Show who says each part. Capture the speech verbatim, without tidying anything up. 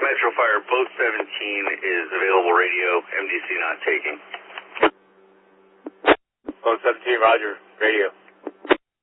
Speaker 1: Metro Fire, boat seventeen is available radio, M D C not taking.
Speaker 2: Boat seventeen, roger, radio.